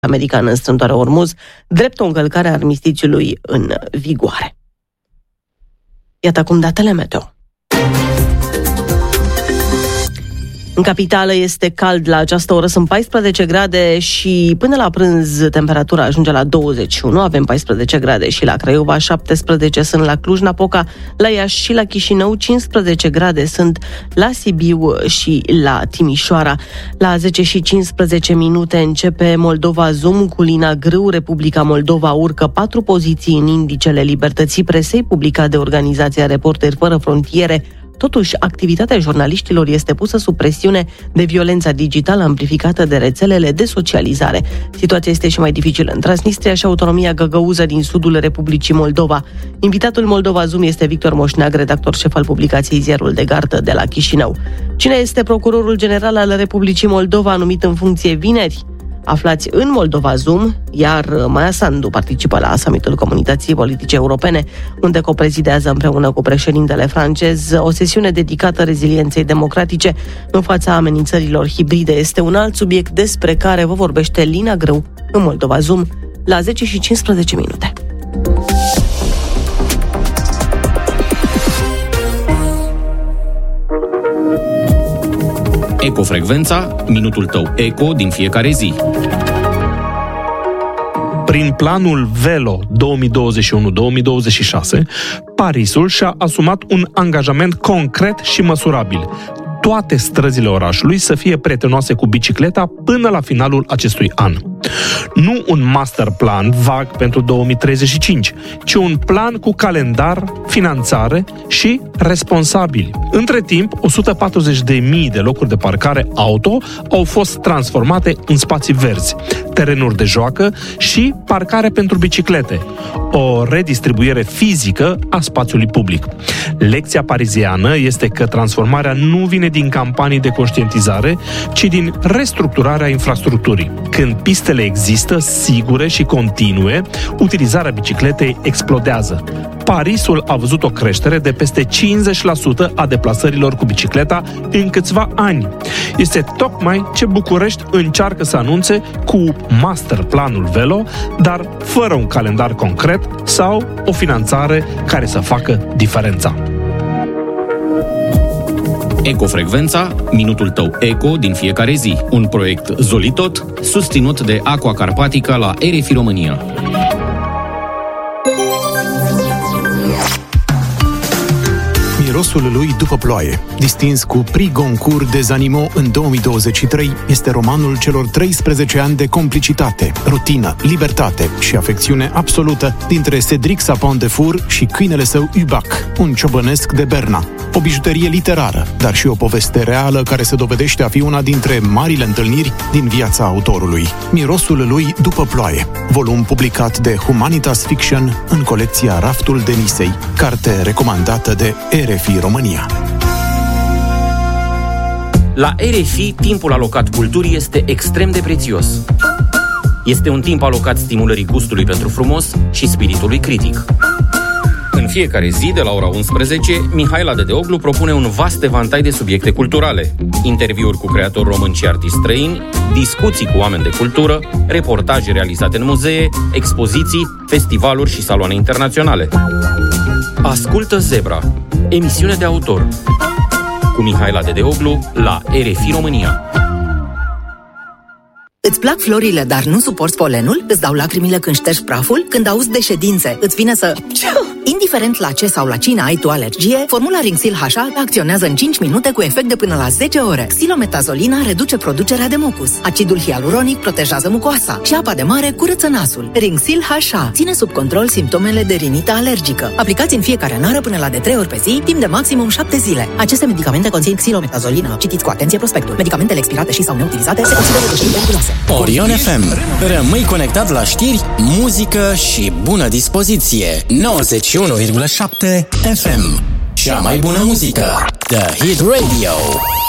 americană în strâmtoarea Ormuz, drept o încălcare a armistițiului în vigoare. Iată acum datele meteo. În capitală este cald, la această oră sunt 14 grade și până la prânz temperatura ajunge la 21, avem 14 grade și la Craiova, 17 sunt la Cluj-Napoca, la Iași și la Chișinău, 15 grade sunt la Sibiu și la Timișoara. La 10 și 15 minute începe Moldova Zoom cu Lina Grâu. Republica Moldova urcă 4 poziții în indicele libertății presei, publicat de organizația Reporteri Fără Frontiere. Totuși, activitatea jurnaliștilor este pusă sub presiune de violența digitală amplificată de rețelele de socializare. Situația este și mai dificilă în Transnistria și autonomia găgăuză din sudul Republicii Moldova. Invitatul Moldova Zoom este Victor Moșneag, redactor șef al publicației Ziarul de Gardă de la Chișinău. Cine este procurorul general al Republicii Moldova, numit în funcție vineri? Aflați în Moldova Zoom, iar Maia Sandu participă la summitul Comunității Politice Europene, unde coprezidează împreună cu președintele francez o sesiune dedicată rezilienței democratice în fața amenințărilor hibride. Este un alt subiect despre care vă vorbește Lina Grâu în Moldova Zoom la 10 și 15 minute. Ecofrecvența, minutul tău eco din fiecare zi. Prin planul Velo 2021-2026, Parisul și-a asumat un angajament concret și măsurabil. Toate străzile orașului să fie prietenoase cu bicicleta până la finalul acestui an. Nu un master plan vag pentru 2035, ci un plan cu calendar, finanțare și responsabili. Între timp, 140.000 de locuri de parcare auto au fost transformate în spații verzi, terenuri de joacă și parcare pentru biciclete. O redistribuire fizică a spațiului public. Lecția pariziană este că transformarea nu vine din campanii de conștientizare, ci din restructurarea infrastructurii. Când pistele există, sigure și continue, utilizarea bicicletei explodează. Parisul a văzut o creștere de peste 50% a deplasărilor cu bicicleta în câțiva ani. Este tocmai ce București încearcă să anunțe cu masterplanul Velo, dar fără un calendar concret sau o finanțare care să facă diferența. Ecofrecvența, minutul tău eco din fiecare zi. Un proiect Zolitot, susținut de Aqua Carpatica la RFI România. Mirosul lui după ploaie, distins cu Prix Goncourt des Animaux în 2023, este romanul celor 13 ani de complicitate, rutină, libertate și afecțiune absolută dintre Cédric Sapin de Four și câinele său Hubac, un ciobănesc de Berna. O bijuterie literară, dar și o poveste reală care se dovedește a fi una dintre marile întâlniri din viața autorului. Mirosul lui după ploaie, volum publicat de Humanitas Fiction în colecția Raftul Denisei, carte recomandată de RFI România. La RFI, timpul alocat culturii este extrem de prețios. Este un timp alocat stimulării gustului pentru frumos și spiritului critic. În fiecare zi, de la ora 11, Mihaela Dedeoglu propune un vast evantai de subiecte culturale, interviuri cu creatori români și artiști străini, discuții cu oameni de cultură, reportaje realizate în muzee, expoziții, festivaluri și saloane internaționale. Ascultă Zebra, emisiune de autor, cu Mihaela Dedeoglu la RFI România. Îți plac florile, dar nu suporți polenul? Îți dau lacrimile când ștergi praful? Când auzi de ședințe, îți vine să... Indiferent la ce sau la cine ai tu alergie, formula Rinxil HR acționează în 5 minute cu efect de până la 10 ore. Xilometasolina reduce producerea de mucus. Acidul hialuronic protejează mucoasa și apa de mare curăță nasul. Rinxil HR ține sub control simptomele de rinită alergică. Aplicați în fiecare nară până la de 3 ori pe zi, timp de maximum 7 zile. Aceste medicamente conțin xilometazolină. Citiți cu atenție prospectul. Medicamentele expirate și sau neutilizate se consideră de știri periculoase. Orion FM. Rămâi conectat la știri, muzică și bună dispoziție. 91,7 FM. Cea mai bună muzică. The Hit Radio.